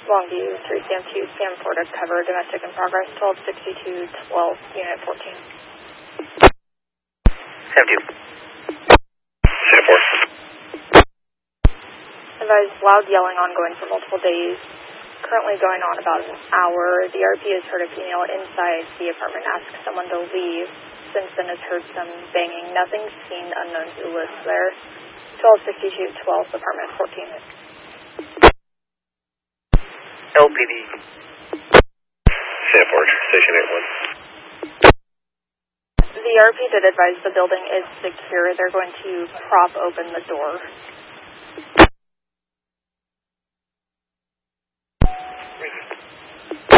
Longview, 3 Sam 2, Sam 4 to cover domestic in progress, 1262, 12, unit 14. Sam 2. Sam 4. Advise loud yelling ongoing for multiple days. Currently going on about an hour. The RP has heard a female inside the apartment ask someone to leave. Since then has heard some banging. Nothing seen, unknown who lives there. 1262, 12, apartment 14. LPD. Sanford, Station 81. The RP did advise the building is secure. They're going to prop open the door.